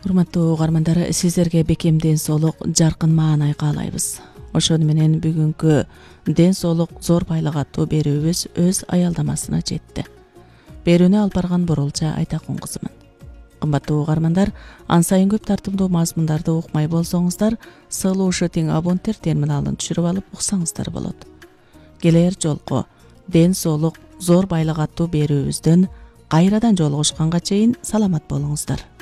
Урматтуу угармандар, сиздерге бекем ден соолук, жаркын маанай каалайбыз. Ошону менен бүгүнкү ден соолук зор байлык аттуу берүүбүз өз аялдамасына жетти. Берүүнү алып барган Бурулча Айтакун кызымын. Кымбаттуу угармандар, ан сайын көп тартымдуу мазмундарды укмай болсоңуздар, Solution абонттер терминалын түшүрүп алып уксаңыздар болот. Келер жолку ден соолук зор байлык аттуу берүүбүздөн кайрадан жолугушканга чейин саламат болуңуздар.